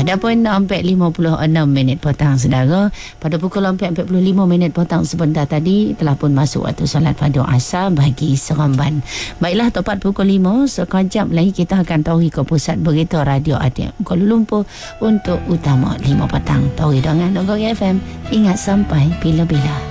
Dah pun 4:56 petang saudara. Pada pukul 4:45 petang sebentar tadi telah pun masuk waktu solat fardu asar bagi Seremban. Baiklah, tepat pukul 5 sekejap lagi kita akan tauhi ke pusat berita radio ATM Kuala Lumpur untuk utama 5 petang. Tauhi dengan Dongkong FM. Ingat sampai bila-bila.